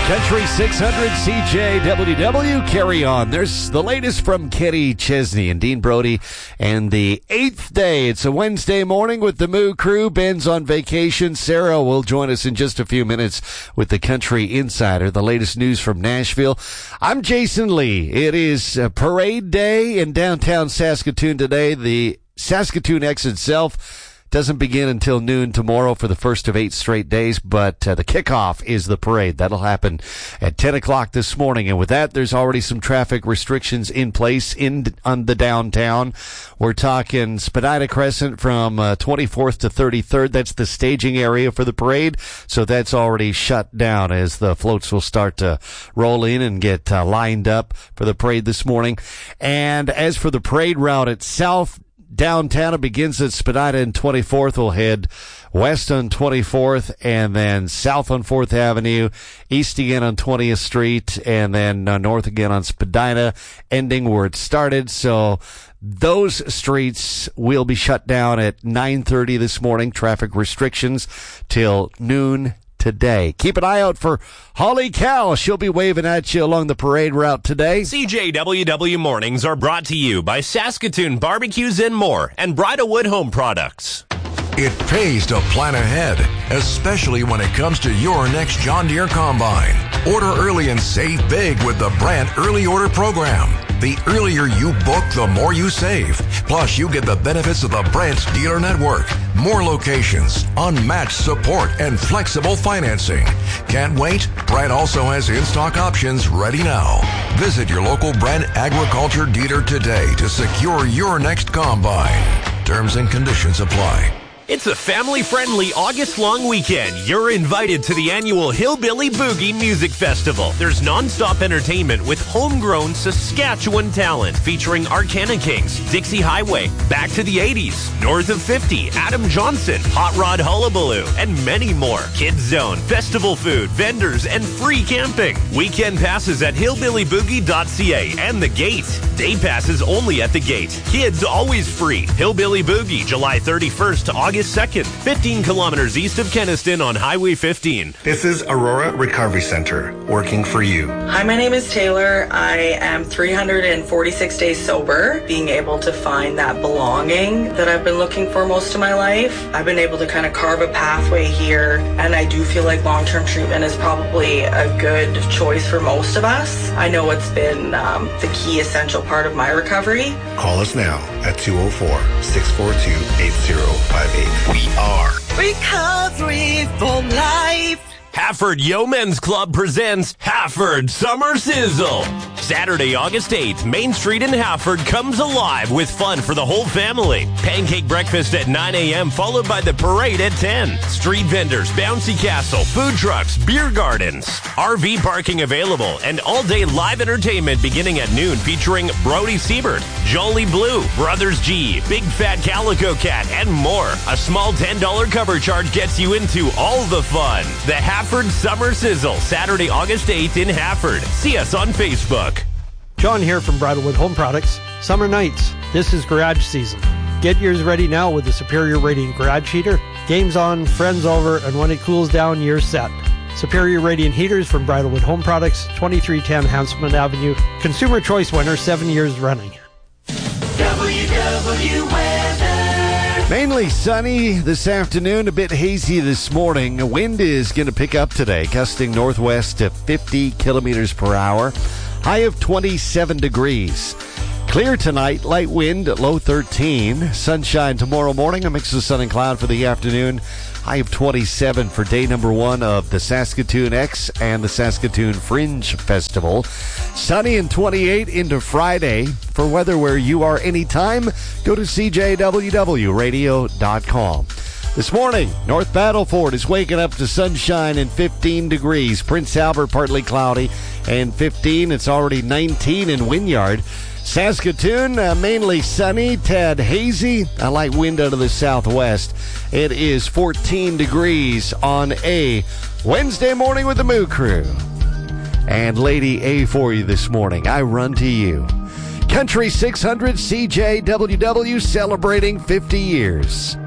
Country 600 CJWW, carry on. There's the latest from Kenny Chesney and Dean Brody. And the 8th day, it's a Wednesday morning with the Moo Crew. Ben's on vacation. Sarah will join us in just a few minutes with the Country Insider, the latest news from Nashville. I'm Jason Lee. It is Parade Day in downtown Saskatoon today. The Saskatoon X itself doesn't begin until noon tomorrow for the first of 8 straight days, but the kickoff is the parade. That'll happen at 10 o'clock this morning. And with that, there's already some traffic restrictions in place on the downtown. We're talking Spadina Crescent from 24th to 33rd. That's the staging area for the parade. So that's already shut down as the floats will start to roll in and get lined up for the parade this morning. And as for the parade route itself, downtown, it begins at Spadina and 24th. We'll head west on 24th and then south on 4th Avenue, east again on 20th Street, and then north again on Spadina, ending where it started. So those streets will be shut down at 9:30 this morning. Traffic restrictions till noon today. Keep an eye out for Holly Cal. She'll be waving at you along the parade route today. CJWW Mornings are brought to you by Saskatoon Barbecues and More and Bridalwood Home Products. It pays to plan ahead, especially when it comes to your next John Deere Combine. Order early and save big with the Brandt Early Order Program. The earlier you book, the more you save. Plus, you get the benefits of the Brandt Dealer Network. More locations, unmatched support, and flexible financing. Can't wait? Brandt also has in-stock options ready now. Visit your local Brandt Agriculture dealer today to secure your next combine. Terms and conditions apply. It's a family-friendly August-long weekend. You're invited to the annual Hillbilly Boogie Music Festival. There's non-stop entertainment with homegrown Saskatchewan talent featuring Arcana Kings, Dixie Highway, Back to the 80s, North of 50, Adam Johnson, Hot Rod Hullabaloo, and many more. Kids Zone, festival food, vendors, and free camping. Weekend passes at hillbillyboogie.ca and The Gate. Day passes only at The Gate. Kids always free. Hillbilly Boogie, July 31st to August 2nd, 15 kilometers east of Kenaston on Highway 15. This is Aurora Recovery Center, working for you. Hi, my name is Taylor. I am 346 days sober, being able to find that belonging that I've been looking for most of my life. I've been able to kind of carve a pathway here, and I do feel like long-term treatment is probably a good choice for most of us. I know it's been the key essential part of my recovery. Call us now at 204-642-8058. We are Recovery for Life. Hafford Yeomen's Club presents Hafford Summer Sizzle. Saturday, August 8th, Main Street in Hafford comes alive with fun for the whole family. Pancake breakfast at 9 a.m. followed by the parade at 10. Street vendors, bouncy castle, food trucks, beer gardens. RV parking available and all-day live entertainment beginning at noon featuring Brody Siebert, Jolly Blue, Brothers G, Big Fat Calico Cat, and more. A small $10 cover charge gets you into all the fun. The Hafford Summer Sizzle, Saturday, August 8th in Hafford. See us on Facebook. John here from Bridalwood Home Products. Summer nights, this is garage season. Get yours ready now with the Superior Radiant Garage Heater. Game's on, friends over, and when it cools down, you're set. Superior Radiant Heaters from Bridalwood Home Products, 2310 Hanselman Avenue. Consumer Choice winner 7 years running. WW weather. Mainly sunny this afternoon, a bit hazy this morning. Wind is going to pick up today, gusting northwest to 50 kilometers per hour. High of 27 degrees. Clear tonight, light wind at low 13. Sunshine tomorrow morning, a mix of sun and cloud for the afternoon. High of 27 for day number 1 of the Saskatoon X and the Saskatoon Fringe Festival. Sunny and 28 into Friday. For weather where you are anytime, go to CJWWradio.com. This morning, North Battleford is waking up to sunshine and 15 degrees. Prince Albert partly cloudy and 15. It's already 19 in Wynyard. Saskatoon, mainly sunny, tad hazy, a light wind out of the southwest. It is 14 degrees on a Wednesday morning with the Moo Crew. And Lady A for you this morning. I run to you. Country 600 CJWW celebrating 50 years.